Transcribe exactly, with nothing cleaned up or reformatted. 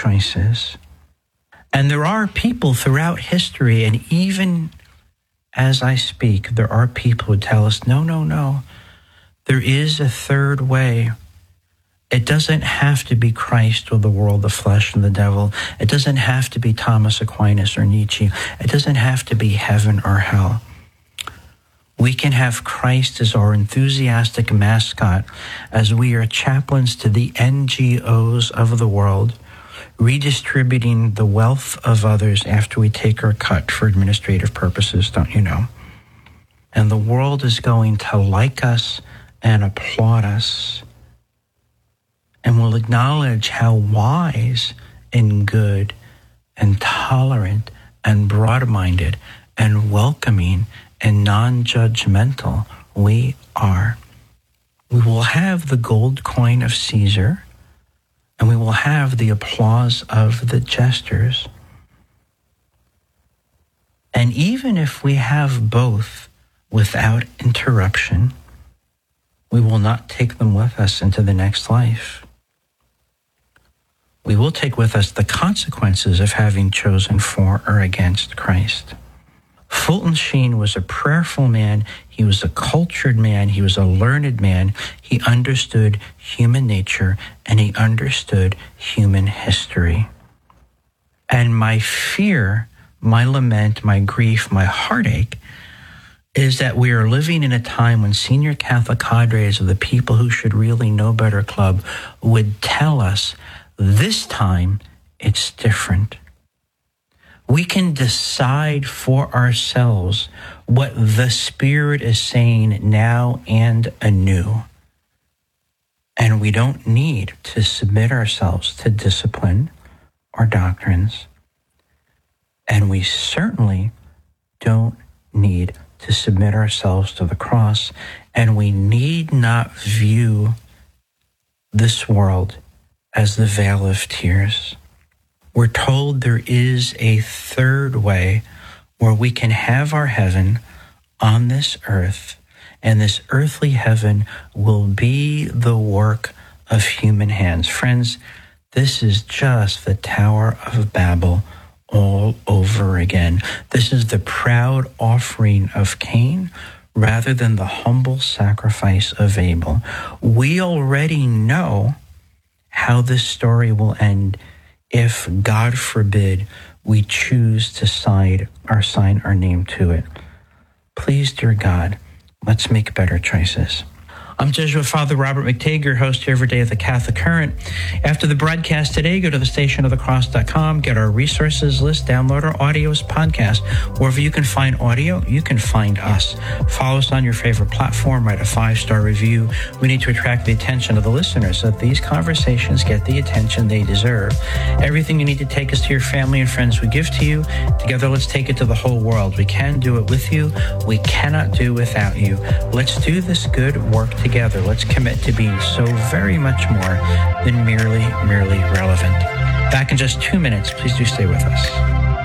choices. And there are people throughout history, and even as I speak, there are people who tell us, no, no, no, there is a third way. It doesn't have to be Christ or the world, the flesh, and the devil. It doesn't have to be Thomas Aquinas or Nietzsche. It doesn't have to be heaven or hell. We can have Christ as our enthusiastic mascot as we are chaplains to the N G Os of the world, redistributing the wealth of others after we take our cut for administrative purposes, don't you know? And the world is going to like us and applaud us, and will acknowledge how wise and good and tolerant and broad-minded and welcoming and non-judgmental we are. We will have the gold coin of Caesar, and we will have the applause of the jesters. And even if we have both without interruption, we will not take them with us into the next life. We will take with us the consequences of having chosen for or against Christ. Fulton Sheen was a prayerful man. He was a cultured man. He was a learned man. He understood human nature, and he understood human history. And my fear, my lament, my grief, my heartache is that we are living in a time when senior Catholic cadres of the People Who Should Really Know Better Club would tell us, this time it's different. We can decide for ourselves what the Spirit is saying now and anew. And we don't need to submit ourselves to discipline or doctrines. And we certainly don't need to submit ourselves to the cross. And we need not view this world as the vale of tears. We're told there is a third way where we can have our heaven on this earth, and this earthly heaven will be the work of human hands. Friends, this is just the Tower of Babel all over again. This is the proud offering of Cain rather than the humble sacrifice of Abel. We already know how this story will end if, God forbid, we choose to side or sign our name to it. Please, dear God, let's make better choices. I'm Jesuit Father Robert McTague, your host here every day at the Catholic Current. After the broadcast today, go to the station of the cross dot com, get our resources list, download our audios podcast. Wherever you can find audio, you can find us. Follow us on your favorite platform, write a five-star review. We need to attract the attention of the listeners so that these conversations get the attention they deserve. Everything you need to take us to your family and friends we give to you. Together, let's take it to the whole world. We can do it with you. We cannot do without you. Let's do this good work together. Together, let's commit to being so very much more than merely, merely relevant. Back in just two minutes. Please do stay with us.